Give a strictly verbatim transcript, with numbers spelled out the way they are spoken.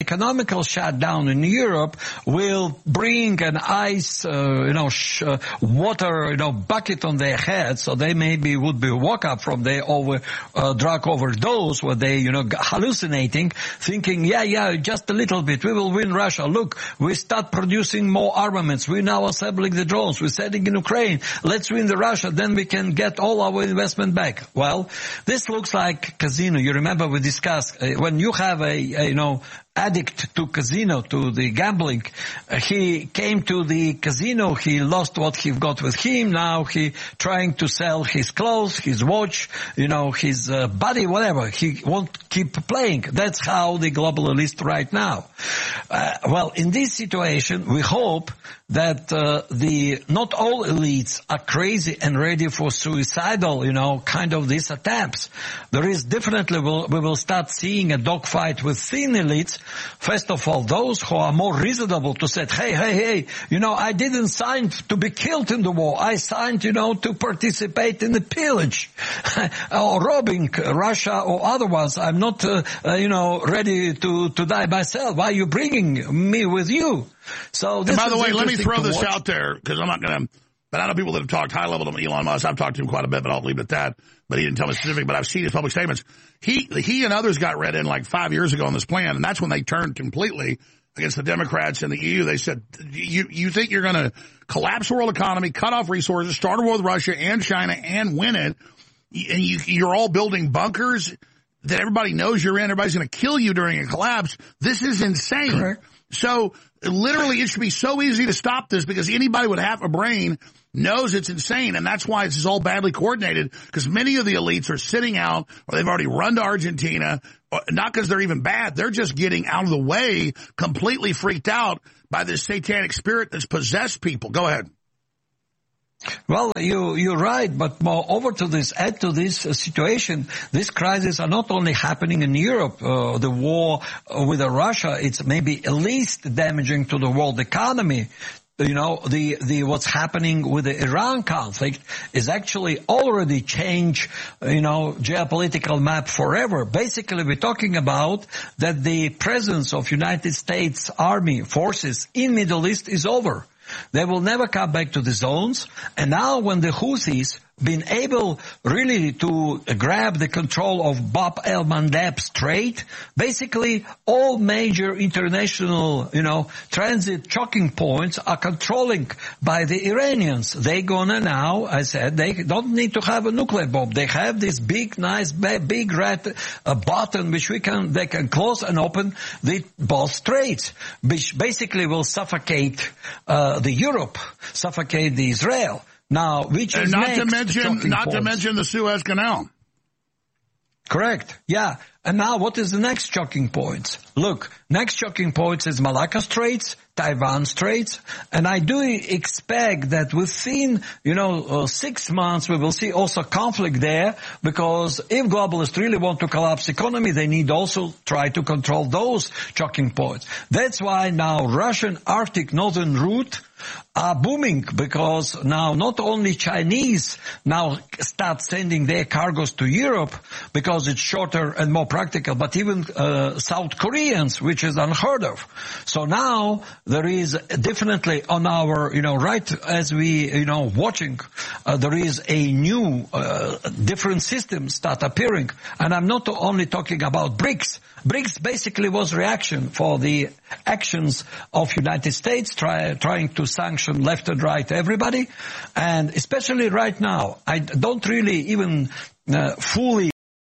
economical shutdown in Europe will bring an ice, uh, you know, sh- uh, water, you know, bucket on their head, so they maybe would be woke up from their over uh, drug overdose, where they, you know, hallucinating, thinking, yeah, yeah, just a little bit, we will win Russia. Look, we start producing more armaments. We're now assembling the drones. We're sending in Ukraine. Let's win the Russia, then we can get all our investment back. Well, this looks like casino. You remember we discussed uh, when you have a, a, you know, addict to casino, to the gambling. Uh, he came to the casino, he lost what he got with him, now he trying to sell his clothes, his watch, you know, his uh, body, whatever. He won't keep playing. That's how the global elite right now. Uh, well, in this situation, we hope that uh, the not all elites are crazy and ready for suicidal, you know, kind of these attempts. There is definitely, we'll, we will start seeing a dogfight with thin elites. First of all, those who are more reasonable to say, hey, hey, hey, you know, I didn't sign to be killed in the war. I signed, you know, to participate in the pillage or robbing Russia or otherwise. I'm not, uh, uh, you know, ready to, to die myself. Why are you bringing me with you? So this and by the way, let me throw this watch. out there, because I'm not going to, but I know people that have talked high level to Elon Musk. I've talked to him quite a bit, but I'll leave it at that. But he didn't tell me specific, but I've seen his public statements. He, he and others got read in like five years ago on this plan, and that's when they turned completely against the Democrats and the E U. They said, you, you think you're going to collapse the world economy, cut off resources, start a war with Russia and China and win it, and you, you're all building bunkers that everybody knows you're in, everybody's going to kill you during a collapse. This is insane. Correct. So literally it should be so easy to stop this, because anybody with half a brain knows it's insane, and that's why it's all badly coordinated, because many of the elites are sitting out, or they've already run to Argentina, not because they're even bad, they're just getting out of the way, completely freaked out by this satanic spirit that's possessed people. Go ahead. Well, you, you're right, but moreover to this, add to this uh, situation, these crises are not only happening in Europe. Uh, the war uh, with uh, Russia, it's maybe at least damaging to the world economy. You know, the, the, what's happening with the Iran conflict is actually already changed, you know, geopolitical map forever. Basically, we're talking about that the presence of United States Army forces in Middle East is over. They will never come back to the zones. And now when the Houthis been able really to grab the control of Bab el-Mandeb Strait, basically all major international, you know, transit choking points are controlling by the Iranians. They gonna now, I said, they don't need to have a nuclear bomb. They have this big, nice, big red uh, button which we can, they can close and open the both straits, which basically will suffocate uh, the Europe, suffocate the Israel. Now, which is and not next to mention, not points. to mention the Suez Canal. Correct. Yeah. And now what is the next choking point? Look, next choking point is Malacca Straits, Taiwan Straits, and I do expect that within, you know, uh, six months we will see also conflict there, because if globalists really want to collapse economy, they need also try to control those choking points. That's why now Russian Arctic Northern Route are booming, because now not only Chinese now start sending their cargoes to Europe because it's shorter and more practical, but even uh, South Koreans, which is unheard of. So now there is definitely on our, you know, right as we, you know, watching, uh, there is a new, uh, different system start appearing. And I'm not only talking about BRICS. BRICS basically was reaction for the actions of United States try, trying to sanction left and right everybody. And especially right now, I don't really even uh, fully